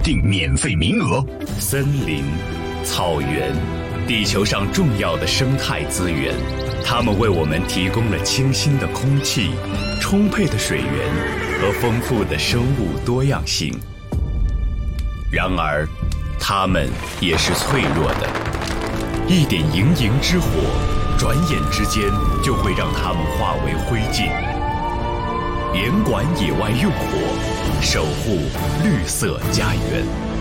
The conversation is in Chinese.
定免费名额。 森林、草原，地球上重要的生态资源，它们为我们提供了清新的空气、充沛的水源和丰富的生物多样性。然而，它们也是脆弱的，一点营营之火，转眼之间就会让它们化为灰烬。严管野外用火，守护绿色家园。